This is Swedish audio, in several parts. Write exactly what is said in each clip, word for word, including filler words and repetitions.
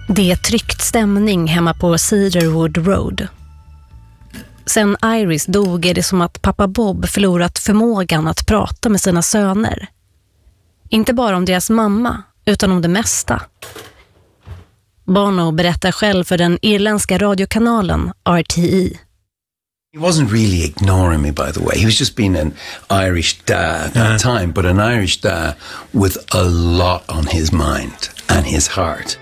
Det är tryckt stämning hemma på Cedarwood Road. Sen Iris dog är det som att pappa Bob förlorat förmågan att prata med sina söner. Inte bara om deras mamma, utan om det mesta. Bono berättar själv för den irländska radiokanalen R T E. He wasn't really ignoring me, by the way. He was just being an Irish dad at that time, but an Irish dad with a lot on his mind and his heart.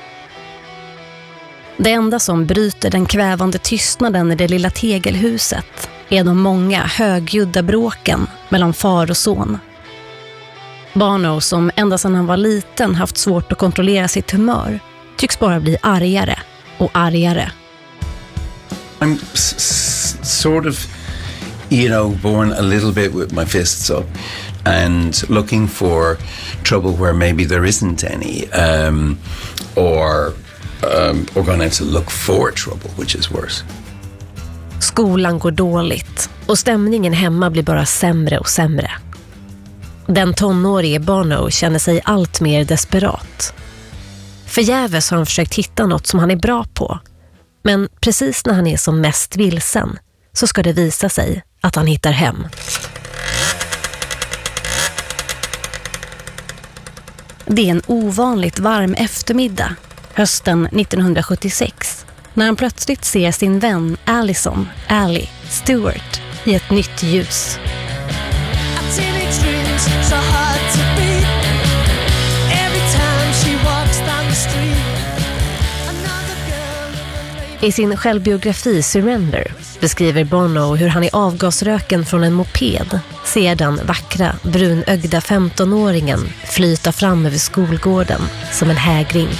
Det enda som bryter den kvävande tystnaden i det lilla tegelhuset är de många högljudda bråken mellan far och son. Bono, som ända sedan han var liten haft svårt att kontrollera sitt humör, tycks bara bli argare och argare. I'm s- s- sort of, you know, born a little bit with my fists up and looking for trouble where maybe there isn't any, um, or um, or going to look for trouble, which is worse. Skolan går dåligt och stämningen hemma blir bara sämre och sämre. Den tonårige Bono känner sig allt mer desperat. Förgäves har han försökt hitta något som han är bra på. Men precis när han är som mest vilsen så ska det visa sig att han hittar hem. Det är en ovanligt varm eftermiddag, hösten nittonhundrasjuttiosex, när han plötsligt ser sin vän Allison, Allie, Stewart i ett nytt ljus. I sin självbiografi Surrender beskriver Bono hur han i avgasröken från en moped ser den vackra, brunögda femtonåringen flyta fram över skolgården som en hägring.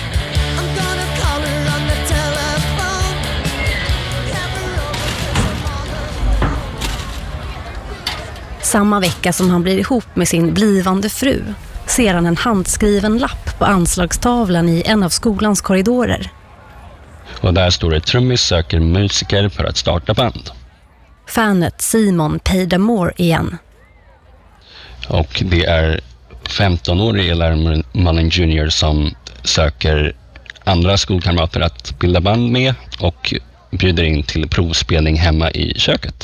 Samma vecka som han blir ihop med sin blivande fru ser han en handskriven lapp på anslagstavlan i en av skolans korridorer. Och där står det: trummis söker musiker för att starta band. Fanet Simon Paydamore igen. Och det är femtonårige Larman junior som söker andra skolkamrater att bilda band med och bjuder in till provspelning hemma i köket.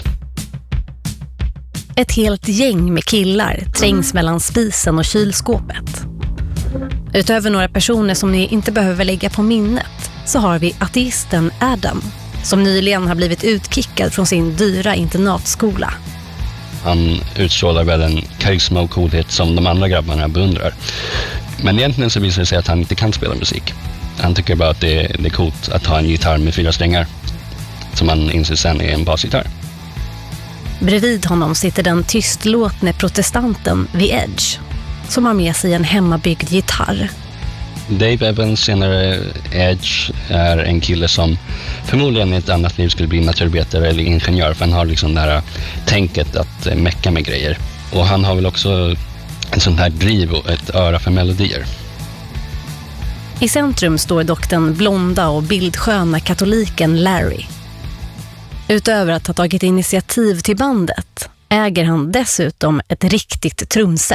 Ett helt gäng med killar trängs mellan spisen och kylskåpet. Utöver några personer som ni inte behöver lägga på minnet så har vi ateisten Adam, som nyligen har blivit utkickad från sin dyra internatskola. Han utstrålar väl en karisma och coolhet som de andra grabbarna beundrar. Men egentligen så visar det sig att han inte kan spela musik. Han tycker bara att det är, det är coolt att ha en gitarr med fyra strängar, som han inser sen är en basgitarr. Bredvid honom sitter den tystlåtne protestanten The Edge, som har med sig en hemmabyggd gitarr. Dave Evans, senare Edge, är en kille som förmodligen i ett annat liv skulle bli naturvetare eller ingenjör, för han har liksom det här tänket att mecka med grejer. Och han har väl också en sån här driv och ett öra för melodier. I centrum står dock den blonda och bildsköna katoliken Larry. Utöver att ha tagit initiativ till bandet äger han dessutom ett riktigt trumset.